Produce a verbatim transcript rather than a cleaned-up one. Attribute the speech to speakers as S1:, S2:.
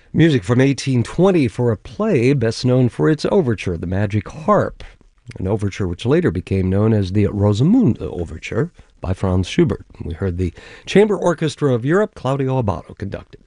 S1: Music from eighteen twenty for a play best known for its overture, The Magic Harp, an overture which later became known as the Rosamunde Overture by Franz Schubert. We heard the Chamber Orchestra of Europe, Claudio Abbado conducted.